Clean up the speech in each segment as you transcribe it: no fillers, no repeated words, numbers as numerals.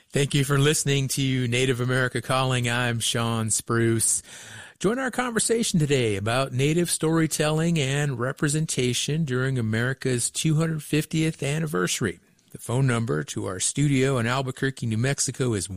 Thank you for listening to Native America Calling. I'm Sean Spruce. Join our conversation today about Native storytelling and representation during America's 250th anniversary. The phone number to our studio in Albuquerque, New Mexico is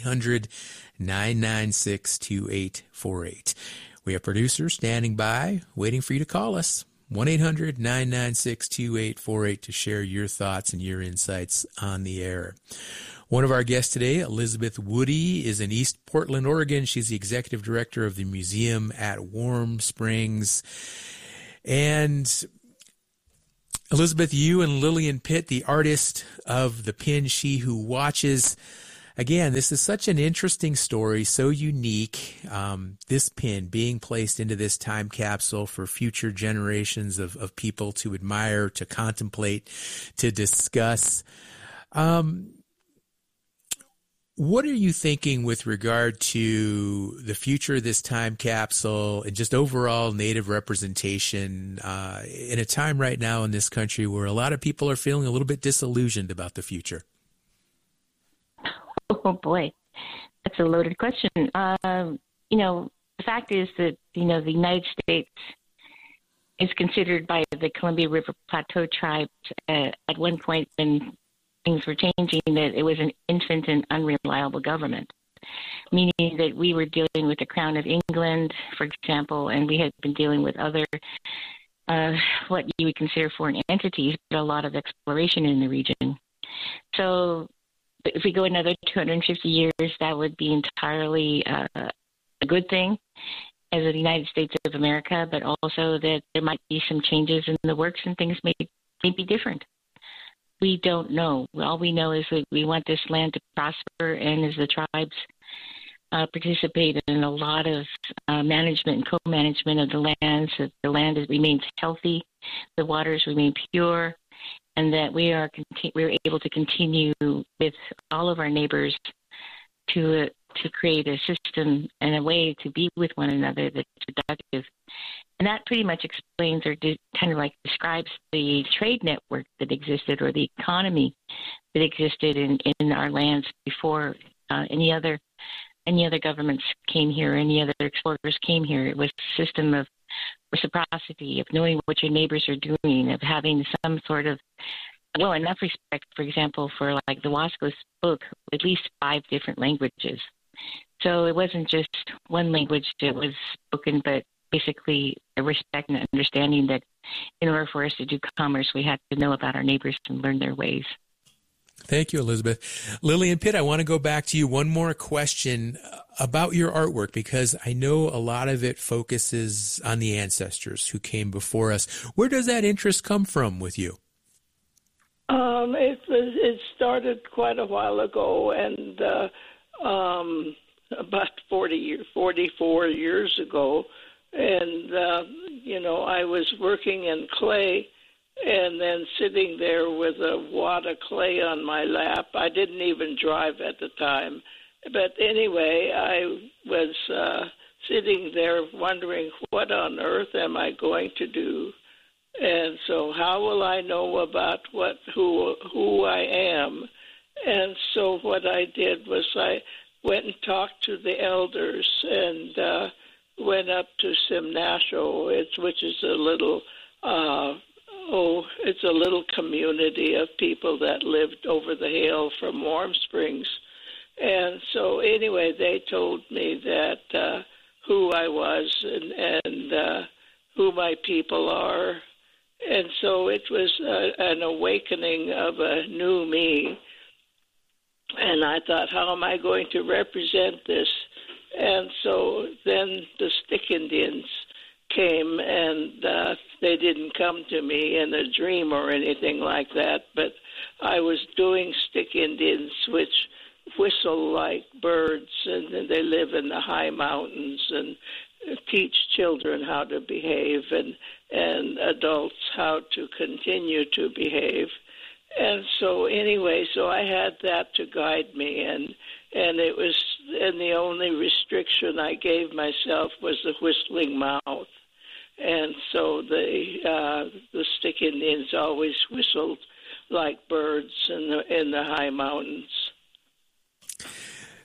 1-800-996-2848. We have producers standing by, waiting for you to call us. 1-800-996-2848 to share your thoughts and your insights on the air. One of our guests today, Elizabeth Woody, is in East Portland, Oregon. She's the executive director of the museum at Warm Springs. And Elizabeth, you and Lillian Pitt, the artist of the pin She Who Watches. Again, this is such an interesting story, so unique. This pin being placed into this time capsule for future generations of people to admire, to contemplate, to discuss. What are you thinking with regard to the future of this time capsule and just overall Native representation in a time right now in this country where a lot of people are feeling a little bit disillusioned about the future? Oh, boy. That's a loaded question. The fact is that, the United States is considered by the Columbia River Plateau tribes at one point when things were changing, that it was an infant and unreliable government, meaning that we were dealing with the Crown of England, for example, and we had been dealing with other, what you would consider foreign entities, but a lot of exploration in the region. So if we go another 250 years, that would be entirely a good thing as the United States of America, but also that there might be some changes in the works and things may be different. We don't know. All we know is that we want this land to prosper, and as the tribes participate in a lot of management and co-management of the land, so the land remains healthy, the waters remain pure, and that we're able to continue with all of our neighbors to create a system and a way to be with one another that's productive. And that pretty much explains or kind of like describes the trade network that existed or the economy that existed in our lands before any other governments came here, any other explorers came here. It was a system of reciprocity, of knowing what your neighbors are doing, of having some sort of, enough respect, for example, for like the Wasco spoke at least 5 different languages. So it wasn't just one language that was spoken, but basically a respect and understanding that in order for us to do commerce, we had to know about our neighbors and learn their ways. Thank you, Elizabeth. Lillian Pitt, I want to go back to you. One more question about your artwork, because I know a lot of it focuses on the ancestors who came before us. Where does that interest come from with you? It started quite a while ago, and about 44 years ago. And, I was working in clay and then sitting there with a wad of clay on my lap. I didn't even drive at the time. But anyway, I was sitting there wondering, what on earth am I going to do? And so how will I know about who I am? And so what I did was I went and talked to the elders and went up to Simnasho, which is a little it's a little community of people that lived over the hill from Warm Springs. And so anyway, they told me that who I was and who my people are. And so it was an awakening of a new me. And I thought, how am I going to represent this? And so then the Stick Indians came, and they didn't come to me in a dream or anything like that, but I was doing Stick Indians, which whistle like birds, and they live in the high mountains and teach children how to behave and adults how to continue to behave. And so anyway, so I had that to guide me, and the only restriction I gave myself was the whistling mouth. And so the Stick Indians always whistled like birds in the high mountains.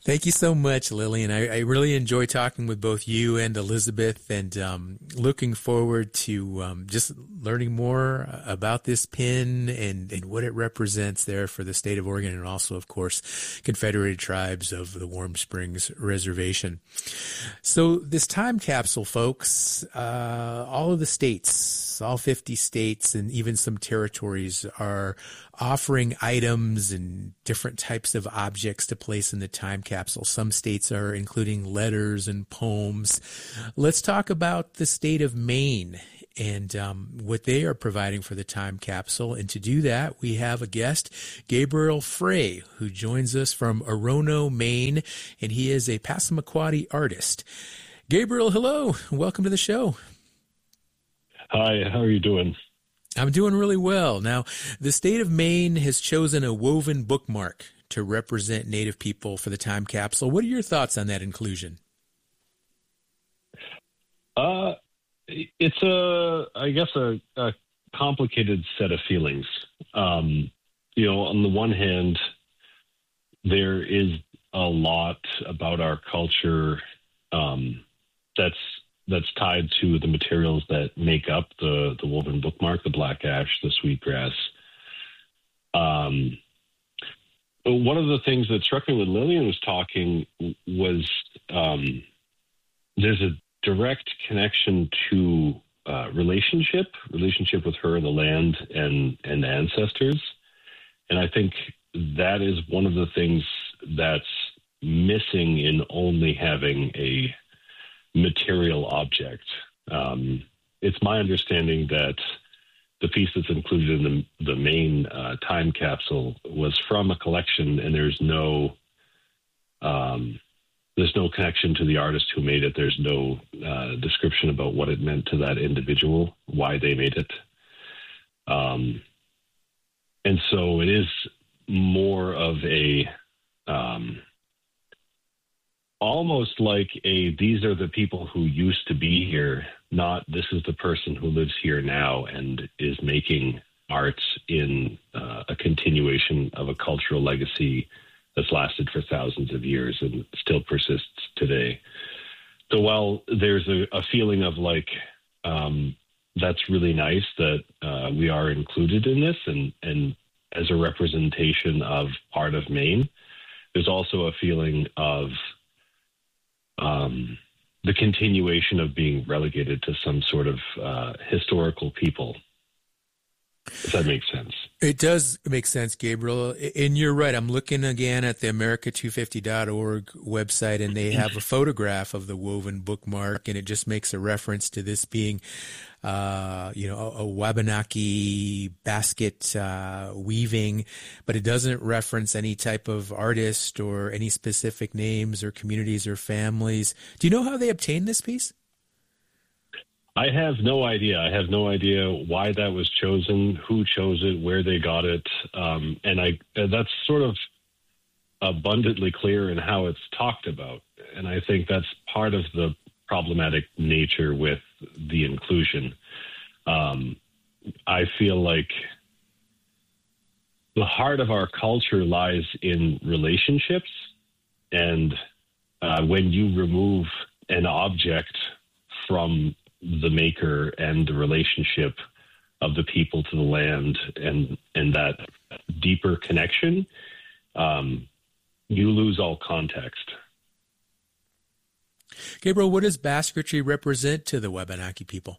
Thank you so much, Lillian. I really enjoy talking with both you and Elizabeth, and looking forward to just learning more about this pin and what it represents there for the state of Oregon, and also, of course, Confederated Tribes of the Warm Springs Reservation. So this time capsule, folks, all of the states, all 50 states, and even some territories are offering items and different types of objects to place in the time capsule. Some states are including letters and poems. Let's talk about the state of Maine and what they are providing for the time capsule. And to do that, we have a guest, Gabriel Frey, who joins us from Orono, Maine, and he is a Passamaquoddy artist. Gabriel, hello. Welcome to the show. Hi, how are you doing? I'm doing really well. Now, the state of Maine has chosen a woven bookmark to represent Native people for the time capsule. What are your thoughts on that inclusion? It's a complicated set of feelings. On the one hand, there is a lot about our culture that's tied to the materials that make up the woven bookmark, the black ash, the sweetgrass. One of the things that struck me when Lillian was talking was there's a direct connection to relationship with her, the land, and ancestors. And I think that is one of the things that's missing in only having a material object. It's my understanding that the piece that's included in the main time capsule was from a collection, and there's no connection to the artist who made it. There's no description about what it meant to that individual, why they made it. And so it is more of a almost like these are the people who used to be here, not this is the person who lives here now and is making art in a continuation of a cultural legacy that's lasted for thousands of years and still persists today. So while there's a feeling of that's really nice that we are included in this and as a representation of part of Maine, there's also a feeling of the continuation of being relegated to some sort of historical people. Does that make sense? It does make sense, Gabriel. And you're right. I'm looking again at the America250.org website, and they have a photograph of the woven bookmark, and it just makes a reference to this being, a Wabanaki basket weaving, but it doesn't reference any type of artist or any specific names or communities or families. Do you know how they obtained this piece? I have no idea. I have no idea why that was chosen, who chose it, where they got it. And that's sort of abundantly clear in how it's talked about. And I think that's part of the problematic nature with the inclusion. I feel like the heart of our culture lies in relationships. And when you remove an object from the maker and the relationship of the people to the land and that deeper connection, you lose all context. Gabriel, what does basketry represent to the Wabanaki people?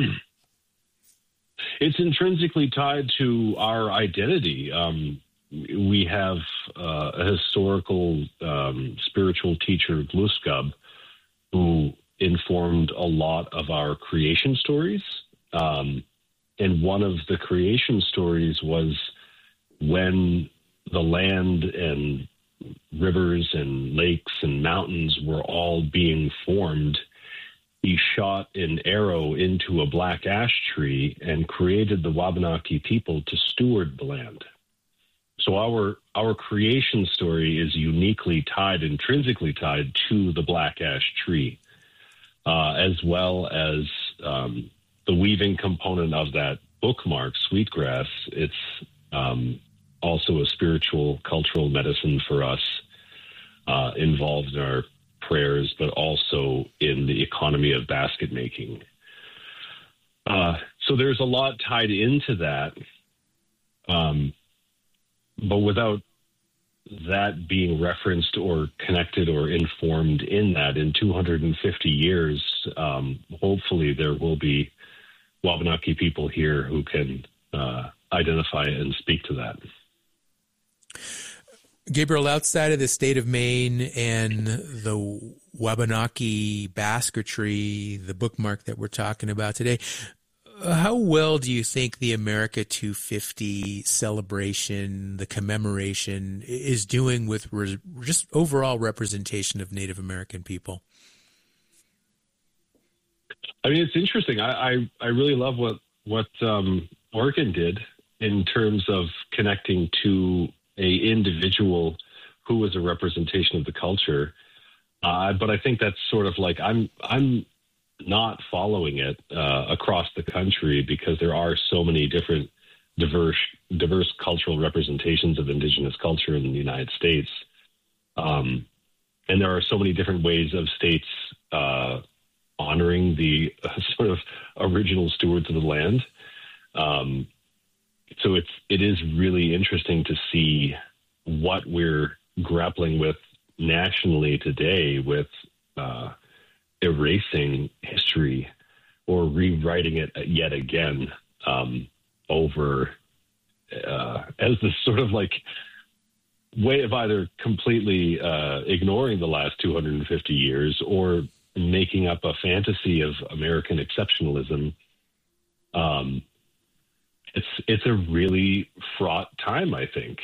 It's intrinsically tied to our identity. We have a historical spiritual teacher, Gluskab, who informed a lot of our creation stories. And one of the creation stories was when the land and rivers and lakes and mountains were all being formed, he shot an arrow into a black ash tree and created the Wabanaki people to steward the land. So our creation story is uniquely tied, intrinsically tied to the black ash tree. As well as the weaving component of that bookmark, Sweetgrass. It's also a spiritual, cultural medicine for us. involved in our prayers, but also in the economy of basket making. So there's a lot tied into that. But without that being referenced or connected or informed in that, in 250 years, hopefully there will be Wabanaki people here who can identify and speak to that. Gabriel, outside of the state of Maine and the Wabanaki basketry, the bookmark that we're talking about today, how well do you think the America 250 celebration, the commemoration, is doing with just overall representation of Native American people? I mean, it's interesting. I really love what Oregon did in terms of connecting to a individual who was a representation of the culture. But I think that's sort of like I'm not following it across the country because there are so many different diverse cultural representations of Indigenous culture in the United States. And there are so many different ways of states honoring the sort of original stewards of the land. So it is really interesting to see what we're grappling with nationally today with erasing history or rewriting it yet again over as this sort of like way of either completely ignoring the last 250 years or making up a fantasy of American exceptionalism. It's a really fraught time, I think.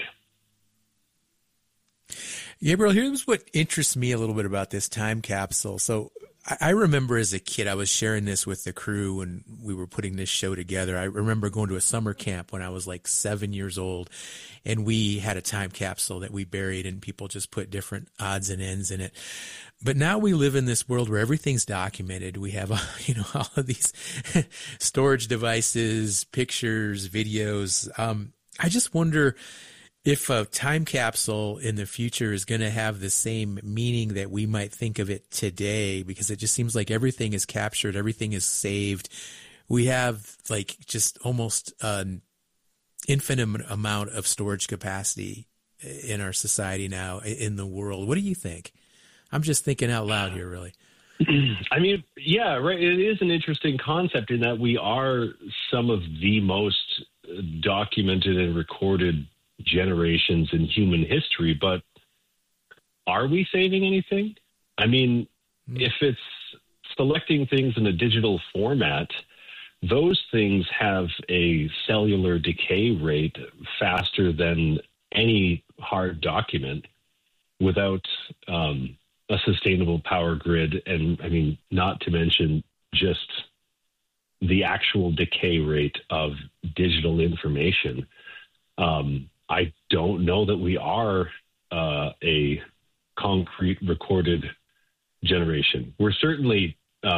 Gabriel, here's what interests me a little bit about this time capsule. So I remember as a kid, I was sharing this with the crew when we were putting this show together. I remember going to a summer camp when I was like 7 years old, and we had a time capsule that we buried, and people just put different odds and ends in it. But now we live in this world where everything's documented. We have, all of these storage devices, pictures, videos. I just wonder if a time capsule in the future is going to have the same meaning that we might think of it today, because it just seems like everything is captured, everything is saved. We have like just almost an infinite amount of storage capacity in our society now, in the world. What do you think? I'm just thinking out loud here, really. I mean, yeah, right. It is an interesting concept in that we are some of the most documented and recorded generations in human history, but are we saving anything? I mean, if it's selecting things in a digital format, those things have a cellular decay rate faster than any hard document without a sustainable power grid. And I mean, not to mention just the actual decay rate of digital information. I don't know that we are a concrete recorded generation. We're certainly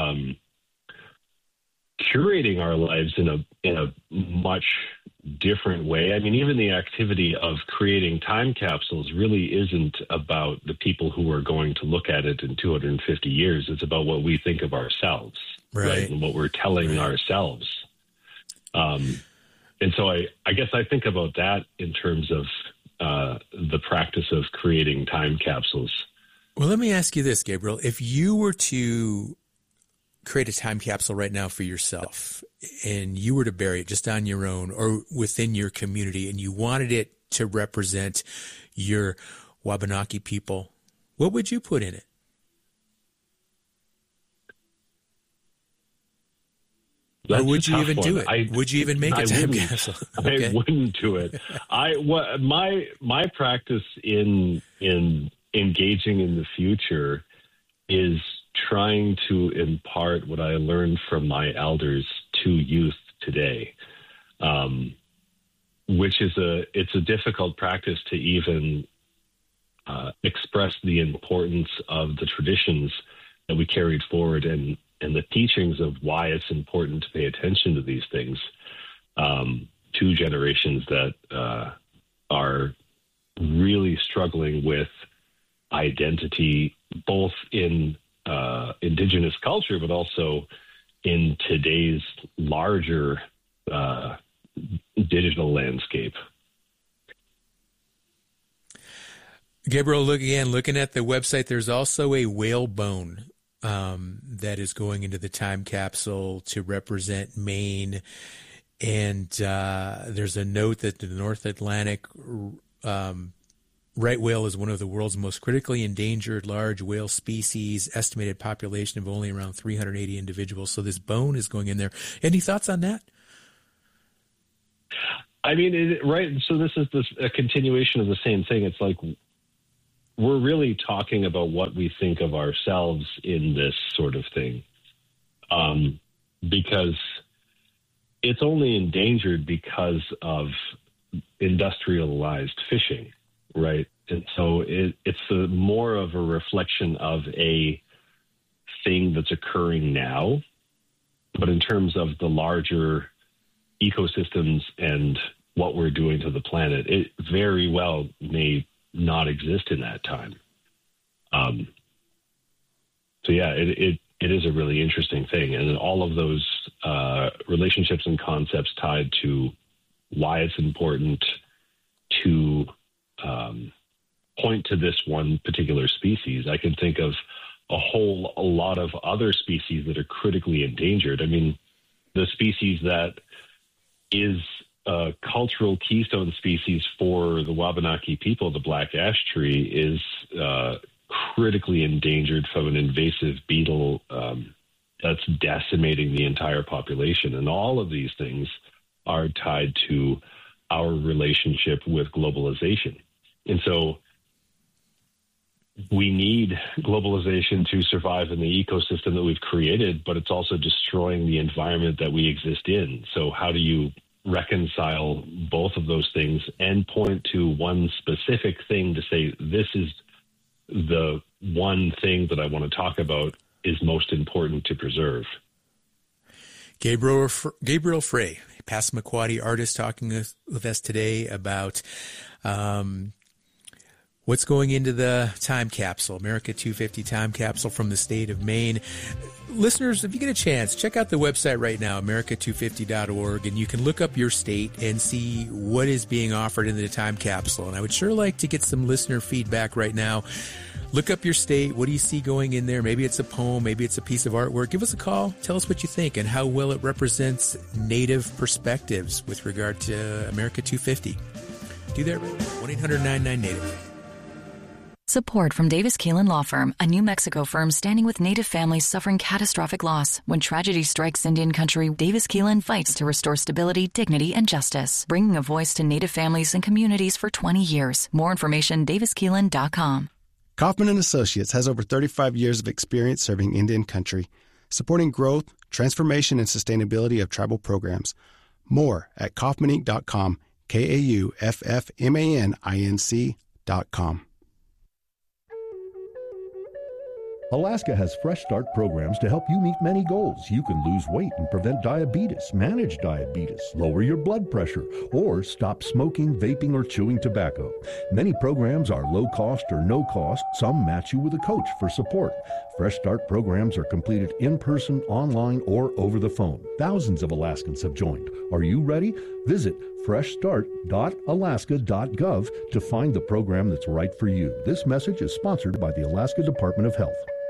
curating our lives in a much different way. I mean, even the activity of creating time capsules really isn't about the people who are going to look at it in 250 years. It's about what we think of ourselves, right? And what we're telling ourselves. And so I guess I think about that in terms of the practice of creating time capsules. Well, let me ask you this, Gabriel. If you were to create a time capsule right now for yourself and you were to bury it just on your own or within your community and you wanted it to represent your Wabanaki people, what would you put in it? That's or would you even one. do it? Would you even make a time capsule? Okay. I wouldn't do it. My practice in engaging in the future is trying to impart what I learned from my elders to youth today, which is it's a difficult practice to even express the importance of the traditions that we carried forward and the teachings of why it's important to pay attention to these things to generations that are really struggling with identity, both in indigenous culture, but also in today's larger digital landscape. Gabriel, looking at the website, there's also a whale bone that is going into the time capsule to represent Maine. And there's a note that the North Atlantic right whale is one of the world's most critically endangered large whale species, estimated population of only around 380 individuals. So this bone is going in there. Any thoughts on that? I mean, right. So this is a continuation of the same thing. It's like we're really talking about what we think of ourselves in this sort of thing, because it's only endangered because of industrialized fishing, right? And so it's more of a reflection of a thing that's occurring now. But in terms of the larger ecosystems and what we're doing to the planet, it very well may not exist in that time. So yeah, it is a really interesting thing. And all of those relationships and concepts tied to why it's important to point to this one particular species. I can think of a lot of other species that are critically endangered. I mean, the species that is a cultural keystone species for the Wabanaki people, the black ash tree, is critically endangered from an invasive beetle that's decimating the entire population. And all of these things are tied to our relationship with globalization. And so we need globalization to survive in the ecosystem that we've created, but it's also destroying the environment that we exist in. So how do you reconcile both of those things and point to one specific thing to say, this is the one thing that I want to talk about is most important to preserve? Gabriel Frey, Passamaquoddy artist, talking with us today about what's going into the time capsule, America 250 time capsule from the state of Maine. Listeners, if you get a chance, check out the website right now, america250.org, and you can look up your state and see what is being offered in the time capsule. And I would sure like to get some listener feedback right now. Look up your state. What do you see going in there? Maybe it's a poem. Maybe it's a piece of artwork. Give us a call. Tell us what you think and how well it represents Native perspectives with regard to America 250. Do that right now. 1-800-99-NATIVE. Support from Davis Keelan Law Firm, a New Mexico firm standing with Native families suffering catastrophic loss. When tragedy strikes Indian country, Davis Keelan fights to restore stability, dignity, and justice, bringing a voice to Native families and communities for 20 years. More information, daviskeelan.com. Kaufman & Associates has over 35 years of experience serving Indian country, supporting growth, transformation, and sustainability of tribal programs. More at kaufmaninc.com, KAUFFMANINC.com. Alaska has Fresh Start programs to help you meet many goals. You can lose weight and prevent diabetes, manage diabetes, lower your blood pressure, or stop smoking, vaping, or chewing tobacco. Many programs are low cost or no cost. Some match you with a coach for support. Fresh Start programs are completed in person, online, or over the phone. Thousands of Alaskans have joined. Are you ready? Visit freshstart.alaska.gov to find the program that's right for you. This message is sponsored by the Alaska Department of Health.